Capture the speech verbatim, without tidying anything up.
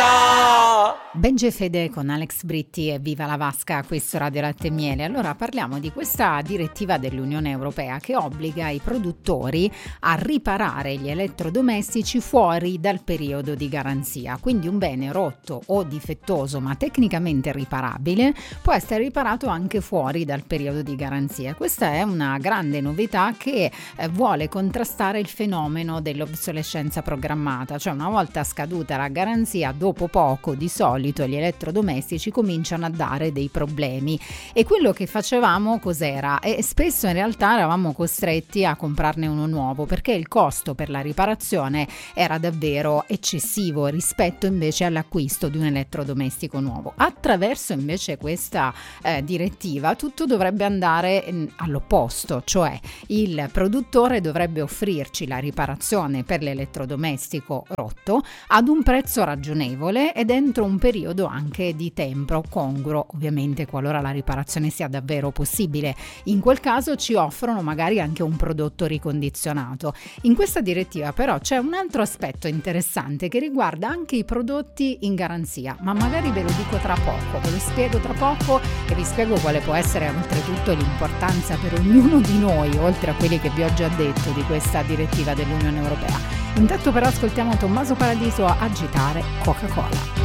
vita. Benge Fede con Alex Britti e Viva la Vasca, questo Radio Latte e Miele. Allora parliamo di questa direttiva dell'Unione Europea che obbliga i produttori a riparare gli elettrodomestici fuori dal periodo di garanzia. Quindi un bene rotto o difettoso ma tecnicamente riparabile può essere riparato anche fuori dal periodo di garanzia. Questa è una grande novità che eh, vuole contrastare il fenomeno dell'obsolescenza programmata, cioè una volta scaduta la garanzia, dopo poco di solito gli elettrodomestici cominciano a dare dei problemi. E quello che facevamo cos'era? E spesso in realtà eravamo costretti a comprarne uno nuovo perché il costo per la riparazione era davvero eccessivo rispetto invece all'acquisto di un elettrodomestico nuovo. Attraverso invece questa eh, direttiva tutto dovrebbe andare mh, all'opposto, cioè il produttore dovrebbe offrirci la riparazione per l'elettrodomestico rotto ad un prezzo ragionevole ed entro un periodo anche di tempo congruo, ovviamente qualora la riparazione sia davvero possibile. In quel caso ci offrono magari anche un prodotto ricondizionato. In questa direttiva però c'è un altro aspetto interessante che riguarda anche i prodotti in garanzia, ma magari ve lo dico tra poco, ve lo spiego tra poco e vi spiego quale può essere oltretutto l'importanza per ognuno di noi, oltre a quelli che vi ho già detto di questa direttiva dell'Unione Europea. Intanto però ascoltiamo Tommaso Paradiso agitare Coca-Cola.